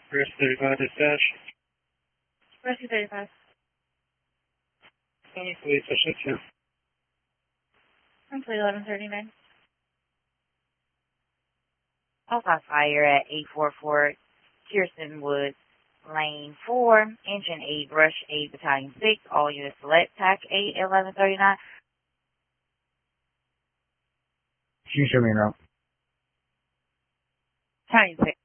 Rescue 35 dispatch. Rescue 35. Police, I should you. Complete 1139. Alpha fire at 844 Kirsten Woods, Lane 4, Engine 8, Rush 8, Battalion 6, all units select, TAC 8, 1139. Can you show me around? Battalion 6.